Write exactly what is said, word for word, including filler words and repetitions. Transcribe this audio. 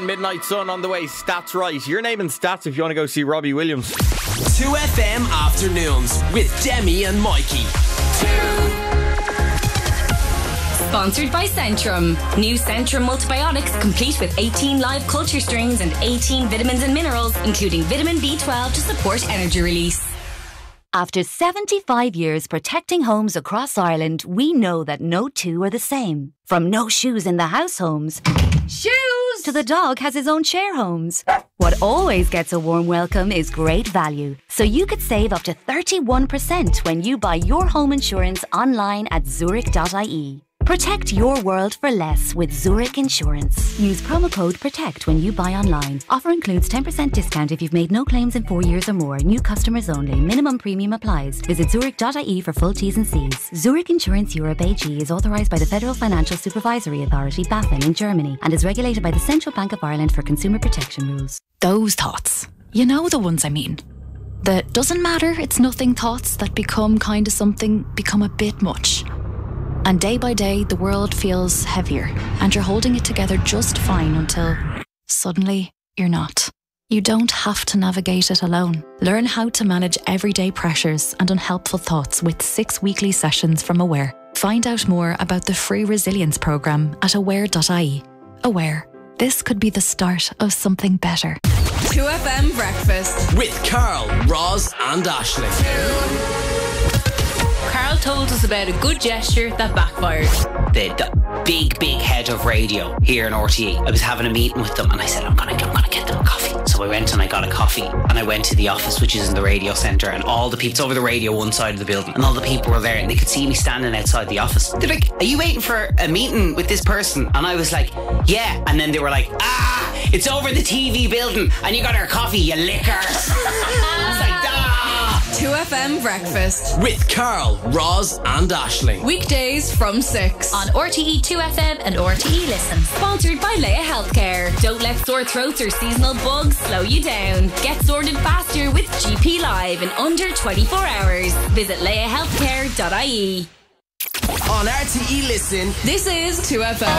Midnight Sun on the way. Stats right. You're naming stats if you want to go see Robbie Williams. two F M Afternoons with Demi and Mikey. Sponsored by Centrum. New Centrum multibiotics complete with eighteen live culture strains and eighteen vitamins and minerals, including vitamin B twelve to support energy release. After seventy-five years protecting homes across Ireland, we know that no two are the same. From no shoes in the house homes, shoes, to the dog has his own share homes. What always gets a warm welcome is great value. So you could save up to thirty-one percent when you buy your home insurance online at zurich dot I E. Protect your world for less with Zurich Insurance. Use promo code PROTECT when you buy online. Offer includes ten percent discount if you've made no claims in four years or more. New customers only. Minimum premium applies. Visit zurich dot I E for full T's and C's. Zurich Insurance Europe A G is authorised by the Federal Financial Supervisory Authority, BaFin, in Germany and is regulated by the Central Bank of Ireland for consumer protection rules. Those thoughts. You know the ones I mean. The doesn't matter, it's nothing thoughts that become kind of something, become a bit much. And day by day, the world feels heavier, and you're holding it together just fine until suddenly you're not. You don't have to navigate it alone. Learn how to manage everyday pressures and unhelpful thoughts with six weekly sessions from Aware. Find out more about the free resilience programme at aware dot I E. Aware. This could be the start of something better. two F M Breakfast with Carl, Roz and Aisling. Carl told us about a good gesture that backfired. The, the big, big head of radio here in R T E. I was having a meeting with them and I said, I'm gonna, I'm gonna get them a coffee. So I went and I got a coffee and I went to the office, which is in the radio centre, and all the people, it's over the radio one side of the building, and all the people were there and they could see me standing outside the office. They're like, are you waiting for a meeting with this person? And I was like, yeah. And then they were like, ah, it's over the T V building and you got our coffee, you lickers. I was like, ah. two F M Breakfast with Carl, Roz and Aisling. Weekdays from six on R T E two F M and R T E Listen. Sponsored by Leia Healthcare. Don't let sore throats or seasonal bugs slow you down. Get sorted faster with G P Live in under twenty-four hours. Visit leia healthcare dot I E. On R T E Listen, this is two F M.